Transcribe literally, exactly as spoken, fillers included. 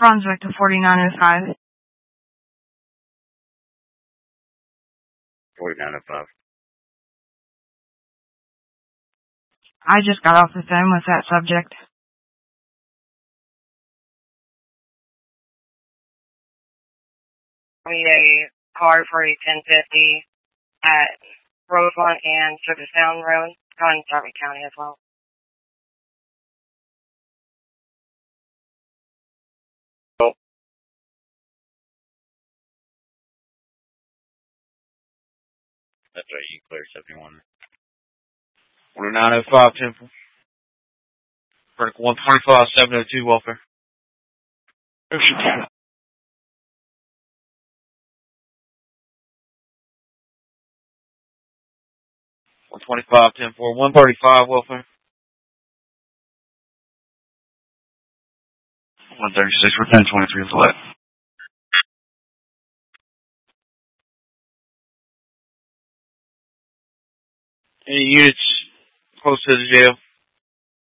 Brunswick to forty-nine oh five. forty-nine oh five. I just got off the phone with that subject. We need a car for a ten fifty at Rosemont and Sugar Sound Road, in Darby County as well. Oh. That's right, you clear seventy-one. forty-nine oh five Temple. Vertical one twenty-five, seven oh two welfare. Ocean County. one twenty-five, ten four, one thirty-five welfare. one thirty-six, we're ten twenty-three flat. Any units close to the jail?